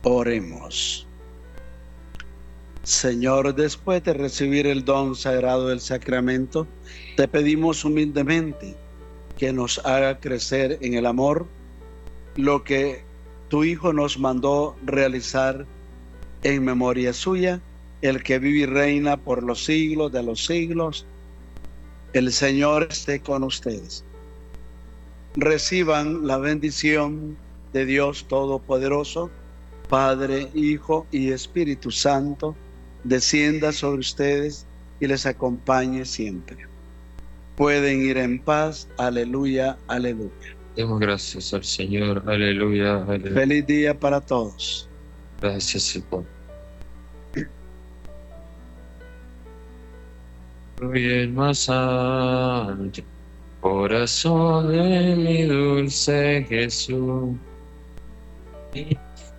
Oremos. Señor, después de recibir el don sagrado del sacramento, te pedimos humildemente que nos haga crecer en el amor, lo que tu Hijo nos mandó realizar en memoria suya, el que vive y reina por los siglos de los siglos. El Señor esté con ustedes. Reciban la bendición de Dios Todopoderoso, Padre, Hijo y Espíritu Santo, descienda sobre ustedes y les acompañe siempre. Pueden ir en paz. Aleluya, aleluya. Demos gracias al Señor. Aleluya, aleluya. Feliz día para todos. Gracias, Señor. Bien más alto, corazón de mi dulce Jesús.